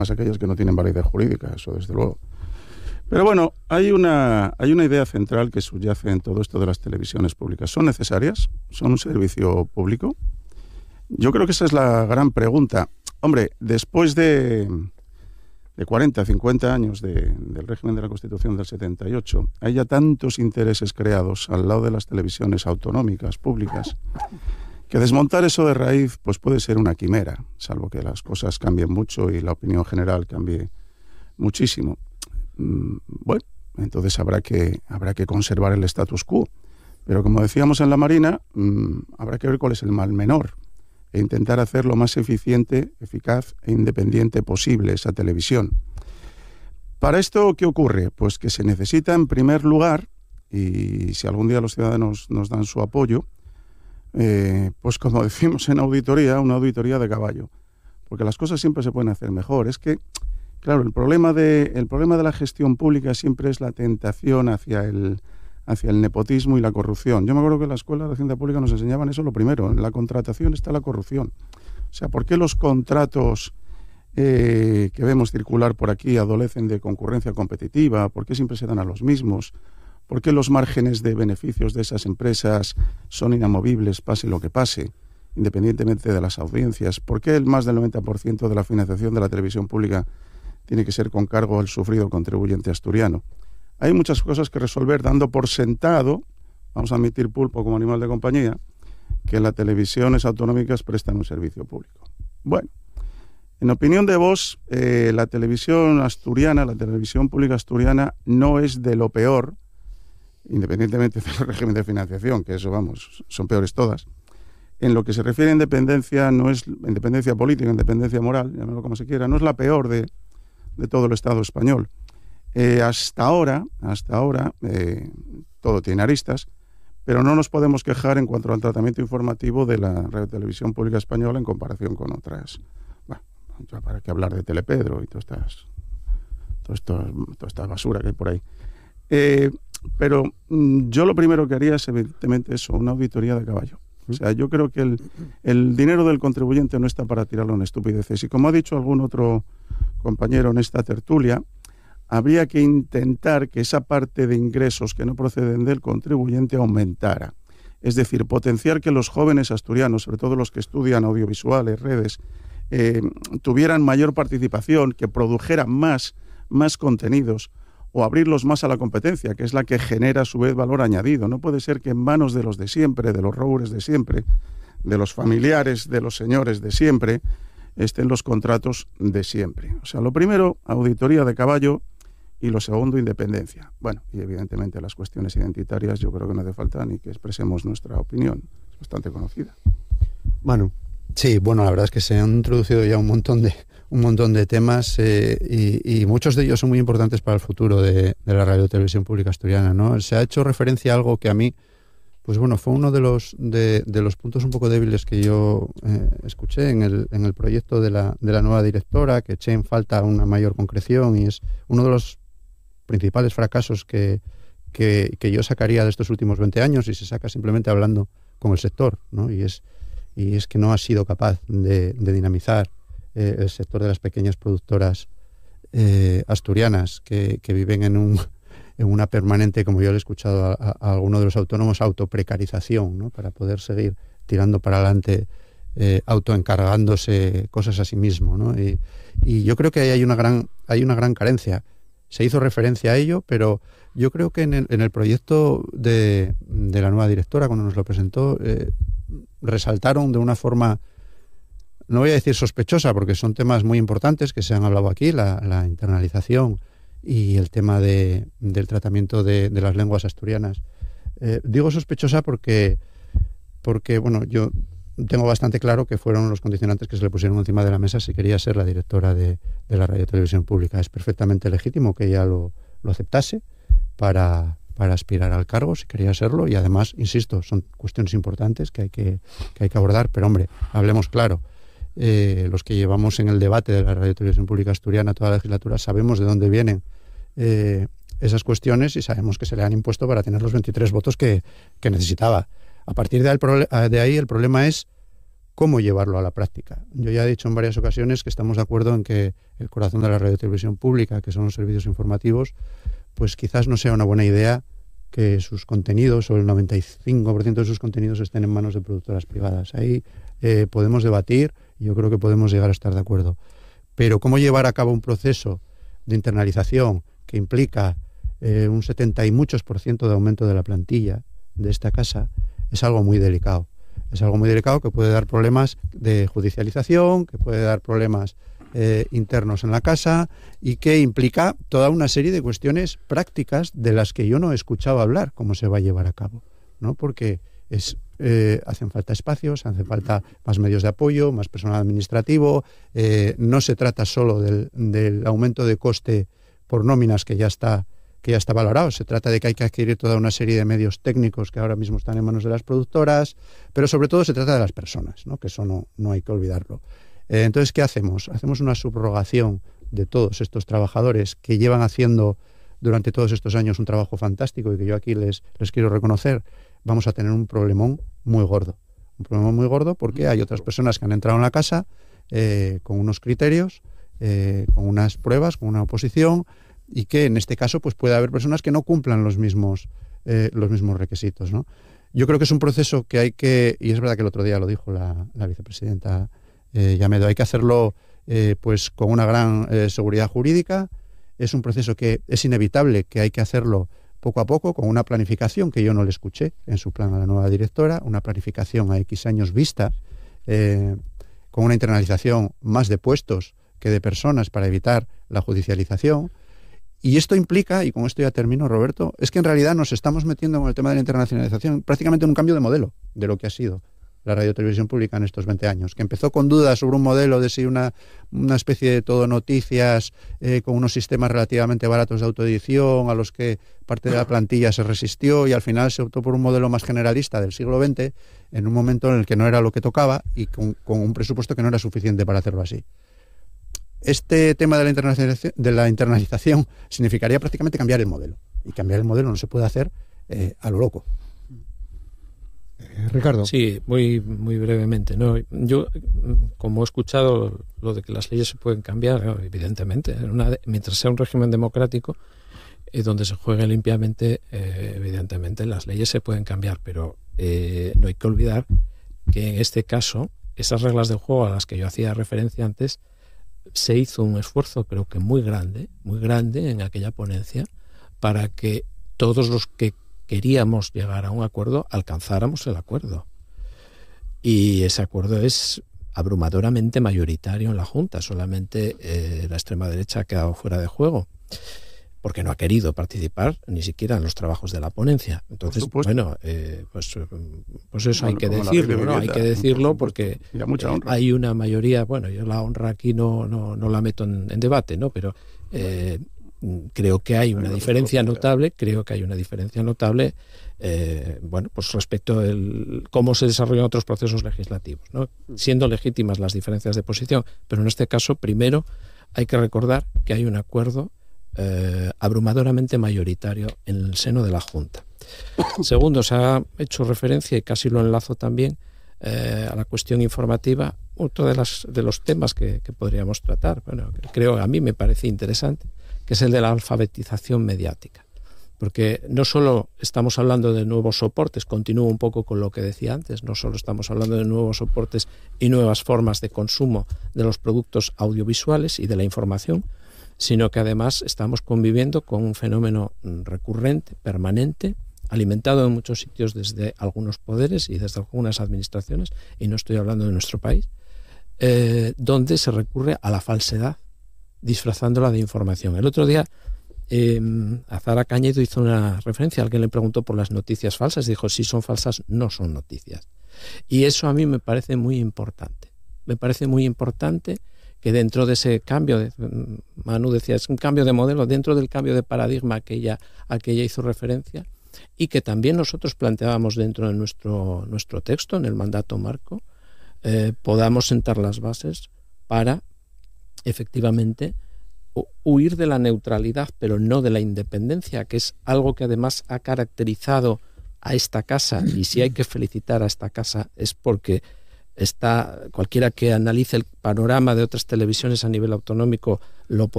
más aquellas que no tienen validez jurídica, eso desde luego. Pero bueno, hay una idea central que subyace en todo esto de las televisiones públicas. ¿Son necesarias? ¿Son un servicio público? Yo creo que esa es la gran pregunta. Hombre, después de 40, 50 años del régimen de la Constitución del 78, hay ya tantos intereses creados al lado de las televisiones autonómicas, públicas, que desmontar eso de raíz pues puede ser una quimera, salvo que las cosas cambien mucho y la opinión general cambie muchísimo. Bueno, entonces habrá que conservar el status quo. Pero como decíamos en la Marina, habrá que ver cuál es el mal menor e intentar hacer lo más eficiente, eficaz e independiente posible esa televisión. Para esto, ¿qué ocurre? Pues que se necesita, en primer lugar, y si algún día los ciudadanos nos dan su apoyo, pues como decimos en auditoría, una auditoría de caballo. Porque las cosas siempre se pueden hacer mejor. Es que, claro, el problema de la gestión pública siempre es la tentación hacia el nepotismo y la corrupción. Yo me acuerdo que en la Escuela de Hacienda Pública nos enseñaban eso lo primero. En la contratación está la corrupción. O sea, ¿por qué los contratos que vemos circular por aquí adolecen de concurrencia competitiva? ¿Por qué siempre se dan a los mismos? ¿Por qué los márgenes de beneficios de esas empresas son inamovibles, pase lo que pase, independientemente de las audiencias? ¿Por qué el más del 90% de la financiación de la televisión pública tiene que ser con cargo al sufrido contribuyente asturiano? Hay muchas cosas que resolver dando por sentado, vamos a admitir pulpo como animal de compañía, que las televisiones autonómicas prestan un servicio público. Bueno, en opinión de vos, la televisión asturiana, la televisión pública asturiana no es de lo peor, independientemente del régimen de financiación, que eso, vamos, son peores todas. En lo que se refiere a independencia, no es independencia política, independencia moral, llámalo como se quiera, no es la peor de todo el Estado español. Hasta ahora, todo tiene aristas, pero no nos podemos quejar en cuanto al tratamiento informativo de la radiotelevisión pública española en comparación con otras. Bueno, ya para qué hablar de Telepedro y toda esta basura que hay por ahí. Pero yo lo primero que haría es evidentemente eso, una auditoría de caballo. O sea, yo creo que el dinero del contribuyente no está para tirarlo en estupideces. Y como ha dicho algún otro compañero en esta tertulia, habría que intentar que esa parte de ingresos que no proceden del contribuyente aumentara. Es decir, potenciar que los jóvenes asturianos, sobre todo los que estudian audiovisuales, redes, tuvieran mayor participación, que produjeran más contenidos, o abrirlos más a la competencia, que es la que genera a su vez valor añadido. No puede ser que en manos de los de siempre, de los roures de siempre, de los familiares de los señores de siempre, estén los contratos de siempre. O sea, lo primero, auditoría de caballo, y lo segundo, independencia. Bueno, y evidentemente las cuestiones identitarias yo creo que no hace falta ni que expresemos nuestra opinión. Es bastante conocida. Manu. Sí, bueno, la verdad es que se han introducido ya un montón de temas y muchos de ellos son muy importantes para el futuro de la radiotelevisión pública asturiana, ¿no? Se ha hecho referencia a algo que a mí, pues bueno, fue uno de los puntos un poco débiles que yo escuché en el proyecto de la nueva directora, que eché en falta una mayor concreción, y es uno de los principales fracasos que yo sacaría de estos últimos 20 años, y se saca simplemente hablando con el sector, ¿no? Y es que no ha sido capaz de dinamizar el sector de las pequeñas productoras asturianas que viven en una permanente, como yo le he escuchado a alguno de los autónomos, autoprecarización, ¿no? Para poder seguir tirando para adelante, autoencargándose cosas a sí mismo, ¿no? Y yo creo que ahí hay una gran carencia. Se hizo referencia a ello, pero yo creo que en el proyecto de la nueva directora, cuando nos lo presentó, resaltaron de una forma, no voy a decir sospechosa, porque son temas muy importantes que se han hablado aquí, la internalización y el tema del tratamiento de las lenguas asturianas. Digo sospechosa porque, bueno, yo tengo bastante claro que fueron los condicionantes que se le pusieron encima de la mesa si quería ser la directora de la radiotelevisión pública. Es perfectamente legítimo que ella lo aceptase para aspirar al cargo, si quería serlo, y además, insisto, son cuestiones importantes que hay que abordar, pero hombre, hablemos claro. Los que llevamos en el debate de la radiotelevisión pública asturiana toda la legislatura sabemos de dónde vienen esas cuestiones y sabemos que se le han impuesto para tener los 23 votos que necesitaba. A partir de ahí el problema es cómo llevarlo a la práctica. Yo ya he dicho en varias ocasiones que estamos de acuerdo en que el corazón de la radio y televisión pública, que son los servicios informativos, pues quizás no sea una buena idea que sus contenidos, o el 95% de sus contenidos, estén en manos de productoras privadas. Ahí podemos debatir y yo creo que podemos llegar a estar de acuerdo. Pero cómo llevar a cabo un proceso de internalización que implica un 70 y muchos % de aumento de la plantilla de esta casa es algo muy delicado. Es algo muy delicado que puede dar problemas de judicialización, que puede dar problemas internos en la casa y que implica toda una serie de cuestiones prácticas de las que yo no he escuchado hablar cómo se va a llevar a cabo, ¿no? Porque hacen falta espacios, hacen falta más medios de apoyo, más personal administrativo, no se trata solo del aumento de coste por nóminas que ya está valorado, se trata de que hay que adquirir toda una serie de medios técnicos que ahora mismo están en manos de las productoras, pero sobre todo se trata de las personas, ¿no? Que eso no hay que olvidarlo. Entonces, ¿qué hacemos? Hacemos una subrogación de todos estos trabajadores que llevan haciendo durante todos estos años un trabajo fantástico y que yo aquí les quiero reconocer. Vamos a tener un problemón muy gordo. Un problemón muy gordo porque hay otras personas que han entrado en la casa con unos criterios, con unas pruebas, con una oposición, y que en este caso pues puede haber personas que no cumplan los mismos requisitos, ¿no? Yo creo que es un proceso que hay que, y es verdad que el otro día lo dijo la vicepresidenta Llamedo, hay que hacerlo pues con una gran seguridad jurídica. Es un proceso que es inevitable, que hay que hacerlo poco a poco, con una planificación que yo no le escuché en su plan a la nueva directora, una planificación a X años vista, con una internalización más de puestos que de personas para evitar la judicialización. Y esto implica, y con esto ya termino, Roberto, es que en realidad nos estamos metiendo con el tema de la internacionalización prácticamente en un cambio de modelo de lo que ha sido la radio y televisión pública en estos 20 años, que empezó con dudas sobre un modelo de si una especie de todo noticias con unos sistemas relativamente baratos de autoedición a los que parte de la plantilla se resistió, y al final se optó por un modelo más generalista del siglo XX en un momento en el que no era lo que tocaba y con un presupuesto que no era suficiente para hacerlo así. Este tema de la internalización significaría prácticamente cambiar el modelo, y cambiar el modelo no se puede hacer a lo loco. Ricardo. Sí, muy brevemente, ¿no? Yo, como he escuchado lo de que las leyes se pueden cambiar, ¿no? Evidentemente, mientras sea un régimen democrático donde se juegue limpiamente, evidentemente las leyes se pueden cambiar, pero no hay que olvidar que en este caso esas reglas del juego a las que yo hacía referencia antes, se hizo un esfuerzo, creo que muy grande en aquella ponencia, para que todos los que queríamos llegar a un acuerdo, alcanzáramos el acuerdo. Y ese acuerdo es abrumadoramente mayoritario en la Junta. Solamente la extrema derecha ha quedado fuera de juego, porque no ha querido participar ni siquiera en los trabajos de la ponencia. Entonces, bueno, pues eso hay que decirlo, ¿no? Hay que decirlo porque hay una mayoría. Bueno, yo la honra aquí no la meto en debate, ¿no? Pero creo que hay una diferencia notable, bueno, pues respecto a cómo se desarrollan otros procesos legislativos, ¿no? Siendo legítimas las diferencias de posición, pero en este caso, primero, hay que recordar que hay un acuerdo abrumadoramente mayoritario en el seno de la Junta. Segundo, se ha hecho referencia, y casi lo enlazo también, a la cuestión informativa. Otro de los temas que podríamos tratar, bueno, creo, a mí me parece interesante, que es el de la alfabetización mediática. Porque no solo estamos hablando de nuevos soportes, continúo un poco con lo que decía antes, no solo estamos hablando de nuevos soportes y nuevas formas de consumo de los productos audiovisuales y de la información, sino que además estamos conviviendo con un fenómeno recurrente, permanente, alimentado en muchos sitios desde algunos poderes y desde algunas administraciones, y no estoy hablando de nuestro país, donde se recurre a la falsedad, disfrazándola de información. El otro día Azara Cañedo hizo una referencia, alguien le preguntó por las noticias falsas, dijo, si son falsas no son noticias. Y eso a mí me parece muy importante. Me parece muy importante que dentro de ese cambio, Manu decía, es un cambio de modelo, dentro del cambio de paradigma al que ella hizo referencia, y que también nosotros planteábamos dentro de nuestro texto, en el mandato marco, podamos sentar las bases para efectivamente huir de la neutralidad, pero no de la independencia, que es algo que además ha caracterizado a esta casa, y si hay que felicitar a esta casa es porque cualquiera que analice el panorama de otras televisiones a nivel autonómico lo